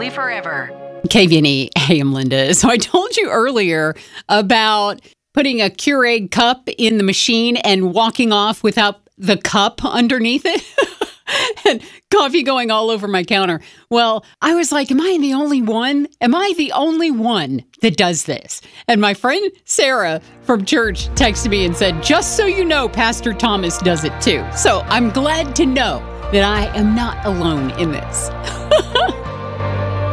family forever. KVNE, hey, I'm Linda. So I told you earlier about putting a Keurig cup in the machine and walking off without the cup underneath it. And coffee going all over my counter. Well, I was like, am I the only one? Am I the only one that does this? And my friend Sarah from church texted me and said, just so you know, Pastor Thomas does it too. So I'm glad to know that I am not alone in this.